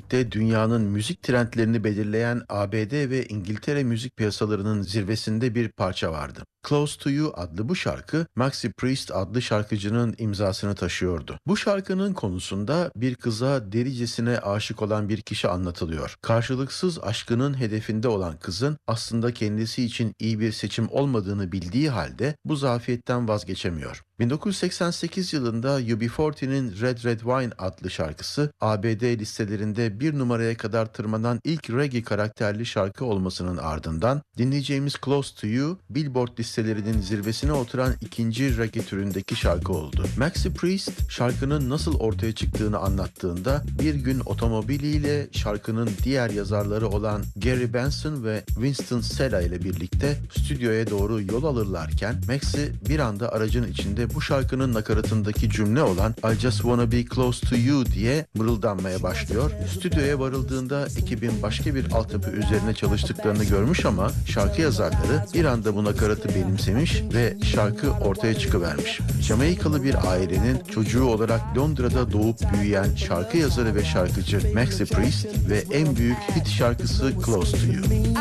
birlikte dünyanın müzik trendlerini belirleyen ABD ve İngiltere müzik piyasalarının zirvesinde bir parça vardı. Close to You adlı bu şarkı, Maxi Priest adlı şarkıcının imzasını taşıyordu. Bu şarkının konusunda bir kıza delicesine aşık olan bir kişi anlatılıyor. Karşılıksız aşkının hedefinde olan kızın aslında kendisi için iyi bir seçim olmadığını bildiği halde bu zafiyetten vazgeçemiyor. 1988 yılında UB40'nin Red Red Wine adlı şarkısı ABD listelerinde bir numaraya kadar tırmanan ilk reggae karakterli şarkı olmasının ardından dinleyeceğimiz Close to You, Billboard listelerinin zirvesine oturan ikinci reggae türündeki şarkı oldu. Maxi Priest şarkının nasıl ortaya çıktığını anlattığında bir gün otomobiliyle şarkının diğer yazarları olan Gary Benson ve Winston Sella ile birlikte stüdyoya doğru yol alırlarken Maxi bir anda aracın içinde bu şarkının nakaratındaki cümle olan I just wanna be close to you diye mırıldanmaya başlıyor. Stüdyoya varıldığında ekibin başka bir altyapı üzerine çalıştıklarını görmüş ama şarkı yazarları bir anda bu nakaratı benimsemiş ve şarkı ortaya çıkıvermiş. Jamaikalı bir ailenin çocuğu olarak Londra'da doğup büyüyen şarkı yazarı ve şarkıcı Maxi Priest ve en büyük hit şarkısı Close to You.